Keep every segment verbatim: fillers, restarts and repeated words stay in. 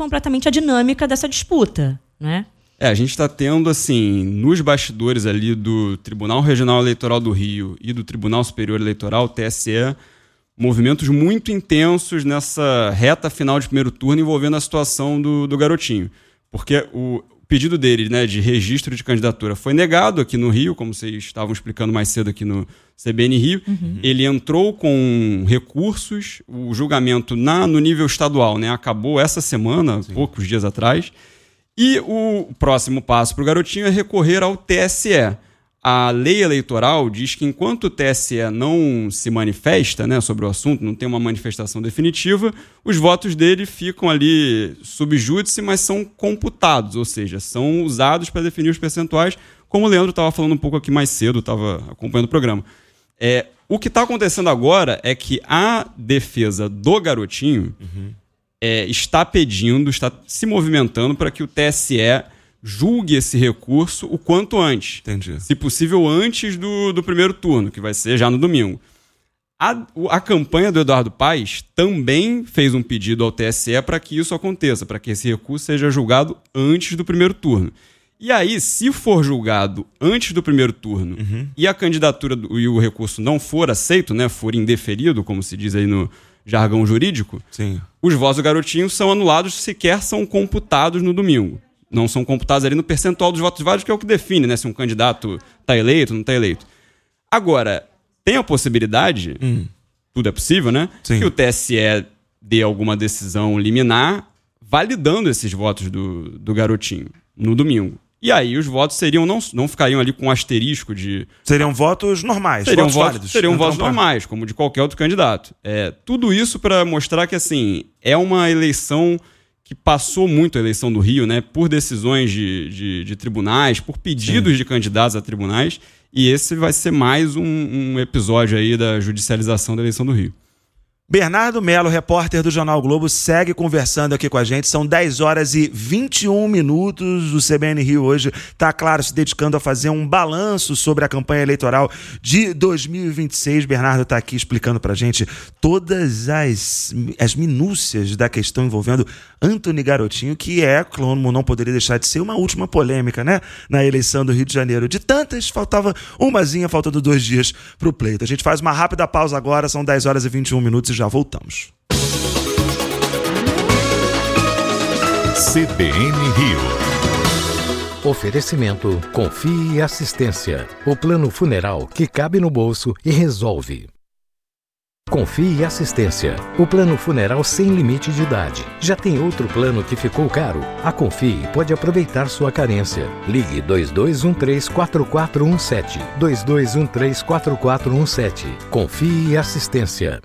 completamente a dinâmica dessa disputa, né? É, a gente está tendo, assim, nos bastidores ali do Tribunal Regional Eleitoral do Rio e do Tribunal Superior Eleitoral, T S E, movimentos muito intensos nessa reta final de primeiro turno envolvendo a situação do, do garotinho. Porque o pedido dele, né, de registro de candidatura foi negado aqui no Rio, como vocês estavam explicando mais cedo aqui no C B N Rio. Uhum. Ele entrou com recursos, o julgamento na, no nível estadual, né, acabou essa semana, Sim. poucos dias atrás. E o próximo passo para o garotinho é recorrer ao T S E. A lei eleitoral diz que enquanto o T S E não se manifesta, né, sobre o assunto, não tem uma manifestação definitiva, os votos dele ficam ali sub júdice, mas são computados, ou seja, são usados para definir os percentuais, como o Leandro estava falando um pouco aqui mais cedo, estava acompanhando o programa. É, o que está acontecendo agora é que a defesa do garotinho... Uhum. É, está pedindo, está se movimentando para que o T S E julgue esse recurso o quanto antes. Entendi. Se possível, antes do, do primeiro turno, que vai ser já no domingo. A, a campanha do Eduardo Paes também fez um pedido ao T S E para que isso aconteça, para que esse recurso seja julgado antes do primeiro turno. E aí, se for julgado antes do primeiro turno uhum. e a candidatura do, e o recurso não for aceito, né, for indeferido, como se diz aí no jargão jurídico, Sim. os votos do garotinho são anulados, sequer são computados no domingo. Não são computados ali no percentual dos votos válidos, que é o que define, né, se um candidato está eleito ou não está eleito. Agora, tem a possibilidade, hum. tudo é possível, né, Sim. que o T S E dê alguma decisão liminar validando esses votos do, do garotinho no domingo. E aí os votos seriam não, não ficariam ali com um asterisco de... Seriam votos normais, seriam votos votos, válidos. Seriam votos normais, como de qualquer outro candidato. É, tudo isso para mostrar que, assim, é uma eleição que passou muito, a eleição do Rio, né, por decisões de, de, de tribunais, por pedidos Sim. de candidatos a tribunais, e esse vai ser mais um, um episódio aí da judicialização da eleição do Rio. Bernardo Melo, repórter do Jornal Globo, segue conversando aqui com a gente. São dez horas e vinte e um minutos. O C B N Rio hoje está, claro, se dedicando a fazer um balanço sobre a campanha eleitoral de dois mil e vinte e seis. Bernardo está aqui explicando para a gente todas as, as minúcias da questão envolvendo Antony Garotinho, que é, como não poderia deixar de ser, uma última polêmica, né, na eleição do Rio de Janeiro. De tantas, faltava umazinha, faltando dois dias para o pleito. A gente faz uma rápida pausa agora, são dez horas e vinte e um minutos e já voltamos. C B N Rio. Oferecimento Confie e Assistência. O plano funeral que cabe no bolso e resolve. Confie e Assistência. O plano funeral sem limite de idade. Já tem outro plano que ficou caro? A Confie pode aproveitar sua carência. Ligue dois dois um três quatro quatro um sete. dois dois um três quatro quatro um sete. Confie e Assistência.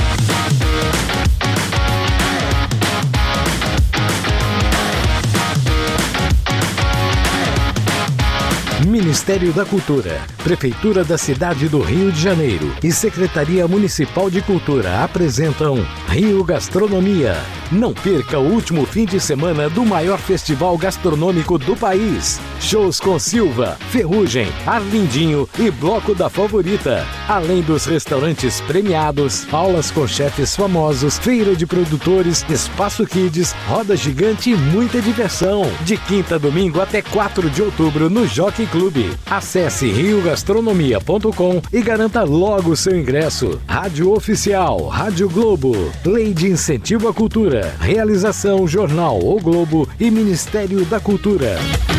Ministério da Cultura, Prefeitura da Cidade do Rio de Janeiro e Secretaria Municipal de Cultura apresentam Rio Gastronomia. Não perca o último fim de semana do maior festival gastronômico do país. Shows com Silva, Ferrugem, Arlindinho e Bloco da Favorita. Além dos restaurantes premiados, aulas com chefes famosos, feira de produtores, espaço kids, roda gigante e muita diversão. De quinta a domingo até quatro de outubro no Jockey Clube. Acesse rio gastronomia ponto com e garanta logo seu ingresso. Rádio Oficial, Rádio Globo, Lei de Incentivo à Cultura, Realização Jornal O Globo e Ministério da Cultura.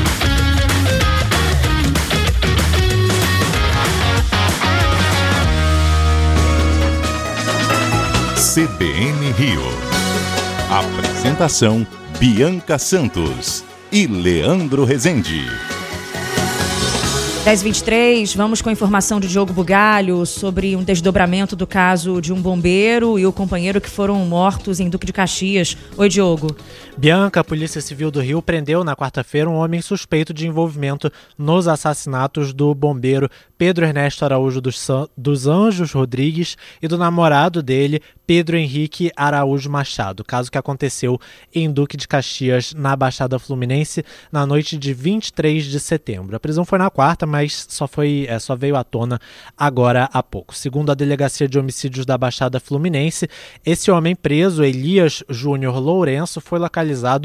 C B N Rio. Apresentação Bianca Santos e Leandro Rezende. dez e vinte e três, vamos com a informação de Diogo Bugalho sobre um desdobramento do caso de um bombeiro e o companheiro que foram mortos em Duque de Caxias. Oi, Diogo. Bianca, a Polícia Civil do Rio prendeu na quarta-feira um homem suspeito de envolvimento nos assassinatos do bombeiro Pedro Ernesto Araújo dos, San... dos Anjos Rodrigues e do namorado dele, Pedro Henrique Araújo Machado, caso que aconteceu em Duque de Caxias, na Baixada Fluminense, na noite de vinte e três de setembro. A prisão foi na quarta, mas só, foi, é, só veio à tona agora há pouco. Segundo a Delegacia de Homicídios da Baixada Fluminense, esse homem preso, Elias Júnior Lourenço, foi localizado